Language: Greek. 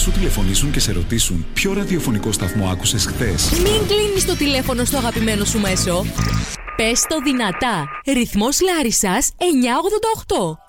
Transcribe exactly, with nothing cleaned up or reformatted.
σου τηλεφωνήσουν και σε ρωτήσουν ποιο ραδιοφωνικό σταθμό άκουσες χθες? Μην κλείνεις το τηλέφωνο στο αγαπημένο σου μέσο. Πες το δυνατά. Ρυθμός Λάρισσας εννιακόσια ογδόντα οκτώ.